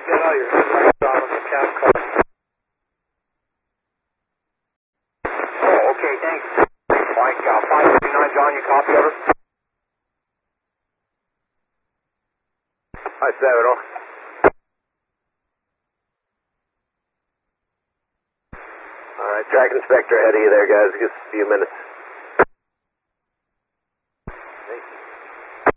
get out your headlights on the cab car. Oh, okay, thanks. Mike, 539, John, you copy, over? Hi, 70. All right, track inspector ahead of you there, guys. Just a few minutes.